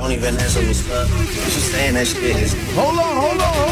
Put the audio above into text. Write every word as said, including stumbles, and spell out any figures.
Tony Vanessa was stuck. She saying that shit is. Hold on, hold on,